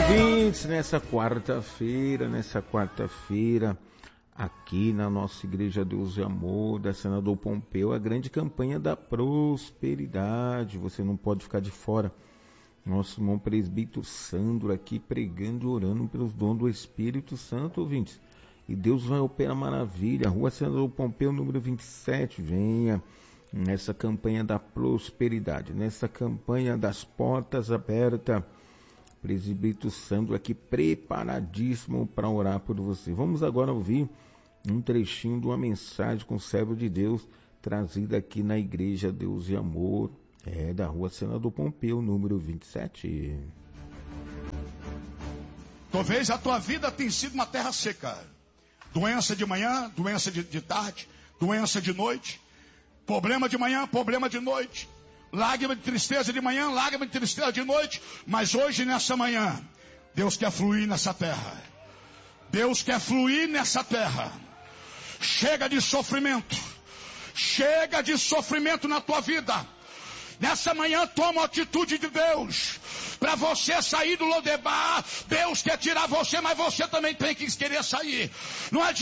ouvintes, nessa quarta-feira, aqui na nossa Igreja Deus e Amor, da Senador Pompeu, a grande campanha da prosperidade. Você não pode ficar de fora. Nosso irmão presbítero Sandro aqui pregando e orando pelos dons do Espírito Santo, ouvintes. E Deus vai operar maravilha. Rua Senador Pompeu, número 27, venha nessa campanha da prosperidade, nessa campanha das portas abertas. Presbítero Sandro aqui preparadíssimo para orar por você. Vamos agora ouvir um trechinho de uma mensagem com o servo de Deus, trazida aqui na Igreja Deus e Amor, da Rua Senador Pompeu, número 27. Talvez a tua vida tenha sido uma terra seca. Doença de manhã, doença de tarde, doença de noite. Problema de manhã, problema de noite. Lágrima de tristeza de manhã, lágrima de tristeza de noite. Mas hoje, nessa manhã, Deus quer fluir nessa terra. Deus quer fluir nessa terra. Chega de sofrimento. Chega de sofrimento na tua vida. Nessa manhã, toma a atitude de Deus. Para você sair do Lodebar, Deus quer tirar você, mas você também tem que querer sair. Não adianta